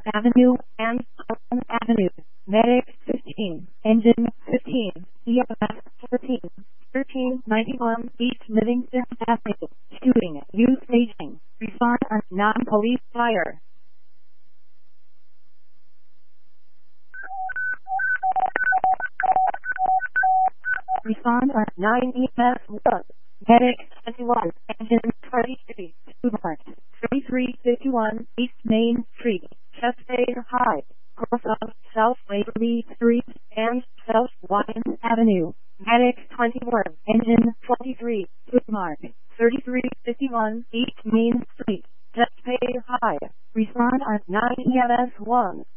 Avenue and Elm Avenue. Medic 15, Engine 15, EMS 14, 1391 East Livingston Avenue. Shooting, use staging. Respond on non-police fire. Respond on 9 EMS 1. Medic 21, Engine 23, Stuart, 3351 East Main Street, Chester High, cross of South Waverly Street and South Wine Avenue. Medic 21, Engine 23, Stuart, 3351 East Main Street, Chester High. Respond on 9 EMS 1.